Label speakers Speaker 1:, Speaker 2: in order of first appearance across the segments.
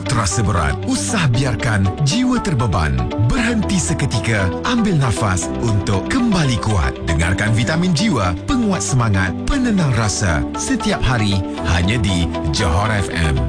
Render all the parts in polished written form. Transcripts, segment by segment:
Speaker 1: terasa berat, usah biarkan jiwa terbeban. Berhenti seketika, ambil nafas untuk kembali kuat. Dengarkan Vitamin Jiwa, penguat semangat, penenang rasa. Setiap hari, hanya di Johor FM.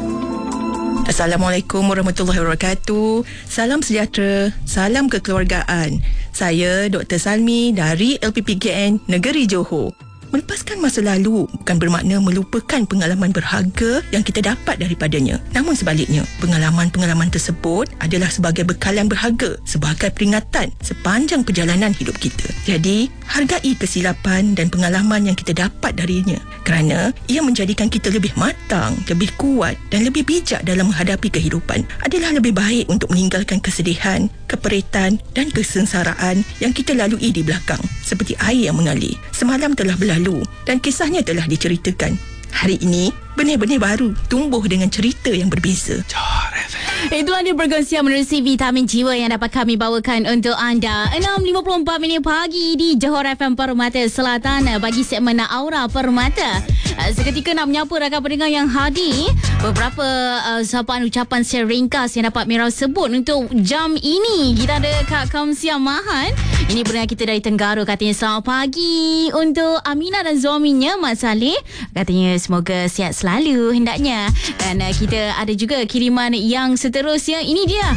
Speaker 2: Assalamualaikum warahmatullahi wabarakatuh. Salam sejahtera, salam kekeluargaan. Saya Dr. Salmi dari LPPKN Negeri Johor. Melepaskan masa lalu bukan bermakna melupakan pengalaman berharga yang kita dapat daripadanya. Namun sebaliknya, pengalaman-pengalaman tersebut adalah sebagai bekalan berharga, sebagai peringatan sepanjang perjalanan hidup kita. Jadi, hargai kesilapan dan pengalaman yang kita dapat darinya, kerana ia menjadikan kita lebih matang, lebih kuat dan lebih bijak dalam menghadapi kehidupan. Adalah lebih baik untuk meninggalkan kesedihan, keperitan dan kesengsaraan yang kita lalui di belakang, seperti air yang mengalir. Semalam telah berlalu dan kisahnya telah diceritakan. Hari ini, benih-benih baru tumbuh dengan cerita yang berbeza.
Speaker 3: Itulah dia perkongsian menerusi Vitamin Jiwa yang dapat kami bawakan untuk anda. 6.54 minit pagi di Johor FM Permata Selatan bagi segmen Aura Permata. Seketika nak menyapa rakan pendengar yang hadir. Beberapa sapaan ucapan secara ringkas yang dapat Mira sebut untuk jam ini. Kita ada Kak Kamsia Mahan. Ini pendengar kita dari Tenggara, katanya selamat pagi untuk Aminah dan suaminya Mak Saleh. Katanya semoga sihat selalu hendaknya. Dan kita ada juga kiriman yang seterusnya. Ini dia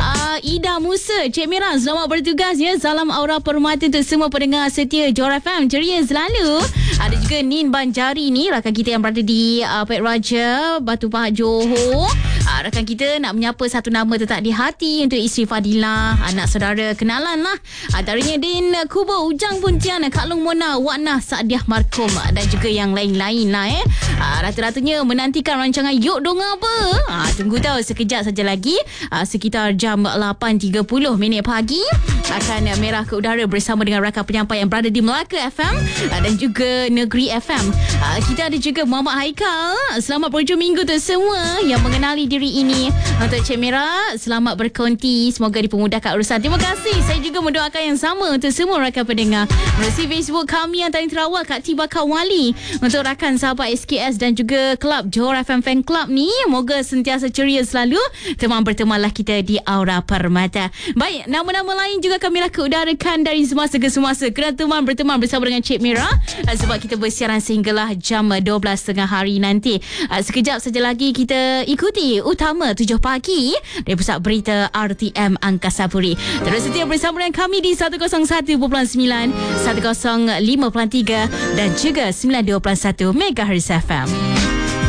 Speaker 3: Ida Musa. Cik Mira, selamat bertugas ya. Salam Aura Permata untuk semua pendengar setia Johor FM. Ceria selalu. Ada juga Nin Banjari ni, rakan kita yang berada di Pet Raja, Batu Pahat, Johor. Rakan kita nak menyapa satu nama tertak di hati untuk isteri Fadilah, anak saudara kenalan lah. Antaranya Din Kubo, Ujang Puntian, Kak Long Mona, Waknah Saadiah Markom dan juga yang lain-lain lah rata-ratanya menantikan rancangan Yuk Dong Apa. Tunggu tahu sekejap saja lagi, sekitar jam 8.30 minit pagi akan merah ke udara bersama dengan rakan penyampai yang berada di Melaka FM dan juga Negeri FM. Kita ada juga Muhammad Haikal. Selamat berhujung minggu untuk semua yang mengenali diri ini. Untuk Cik Mira, selamat berkonti, semoga dipermudahkan urusan. Terima kasih. Saya juga mendoakan yang sama untuk semua rakan pendengar melalui Facebook kami yang paling terawal, Kak Tiba Kawali. Untuk rakan sahabat SKS dan juga Kelab Johor FM Fan Club ni, moga sentiasa ceria selalu. Teman bertemanlah kita di Aura Permata. Baik, nama-nama lain juga kami nak udarakan dari semasa ke semasa. Kena teman berteman bersama dengan Cik Mira sebab kita bersiaran sehinggalah jam 12.30 hari nanti. Sekejap saja lagi kita ikuti Utama 7 pagi dari Pusat Berita RTM Angkasa Puri. Terus setia bersama dengan kami di 101.9, 105.3 dan juga 921 MHz FM.